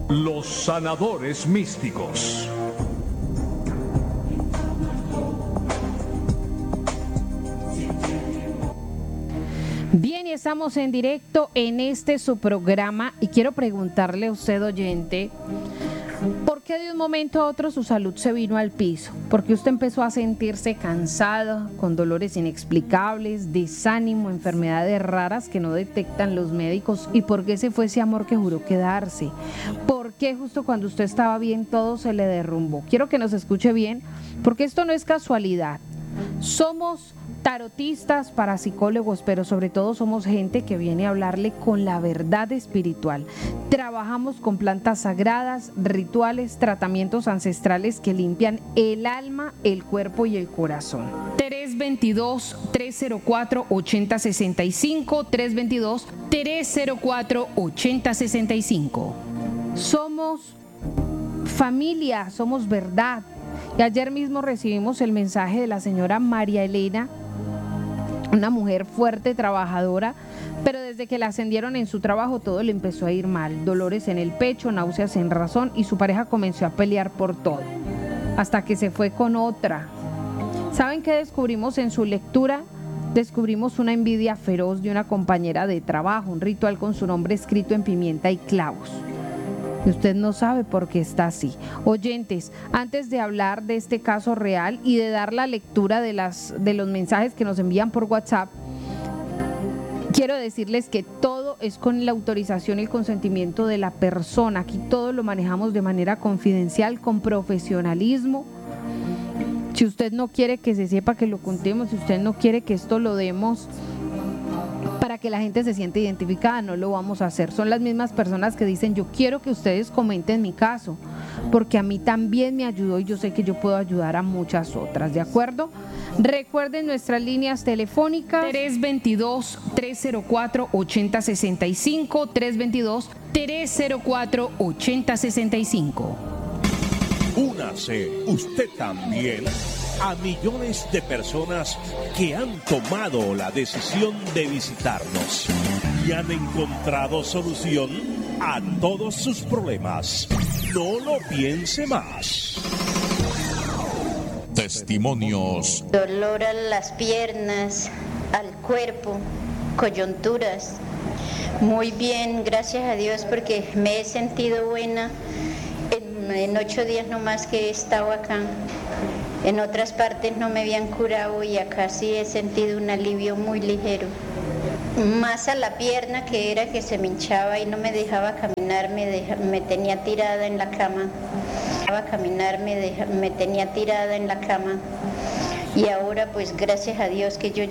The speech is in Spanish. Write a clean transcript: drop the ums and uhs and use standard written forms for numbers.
Los sanadores místicos. Bien, y estamos en directo en su programa y quiero preguntarle a usted, oyente, ¿por qué de un momento a otro su salud se vino al piso? ¿Por qué usted empezó a sentirse cansado, con dolores inexplicables, desánimo, enfermedades raras que no detectan los médicos? ¿Y por qué se fue ese amor que juró quedarse? ¿Por qué justo cuando usted estaba bien todo se le derrumbó? Quiero que nos escuche bien, porque esto no es casualidad. Somos tarotistas, parapsicólogos, pero sobre todo somos gente que viene a hablarle con la verdad espiritual. Trabajamos con plantas sagradas, rituales, tratamientos ancestrales que limpian el alma, el cuerpo y el corazón. 322-304-8065, 322-304-8065. Somos familia, somos verdad. Y ayer mismo recibimos el mensaje de la señora María Elena, una mujer fuerte, trabajadora, pero desde que la ascendieron en su trabajo todo le empezó a ir mal, dolores en el pecho, náuseas sin razón, y su pareja comenzó a pelear por todo, hasta que se fue con otra. ¿Saben qué descubrimos en su lectura? Descubrimos una envidia feroz de una compañera de trabajo, un ritual con su nombre escrito en pimienta y clavos. Y usted no sabe por qué está así. Oyentes, antes de hablar de este caso real y de dar la lectura de los mensajes que nos envían por WhatsApp, quiero decirles que todo es con la autorización y el consentimiento de la persona. Aquí todo lo manejamos de manera confidencial, con profesionalismo. Si usted no quiere que se sepa que lo contemos, si usted no quiere que esto lo demos para que la gente se sienta identificada, no lo vamos a hacer. Son las mismas personas que dicen: yo quiero que ustedes comenten mi caso, porque a mí también me ayudó y yo sé que yo puedo ayudar a muchas otras, ¿de acuerdo? Recuerden nuestras líneas telefónicas: 322-304-8065, 322-304-8065. Únase usted también a millones de personas que han tomado la decisión de visitarnos y han encontrado solución a todos sus problemas. No lo piense más. Testimonios. Dolor a las piernas, al cuerpo, coyunturas. Muy bien, gracias a Dios, porque me he sentido buena en 8 días nomás que he estado acá. En otras partes no me habían curado y acá sí he sentido un alivio muy ligero. Más a la pierna, que era que se me hinchaba y no me dejaba caminar, me tenía tirada en la cama. Me tenía tirada en la cama. Y ahora pues gracias a Dios que yo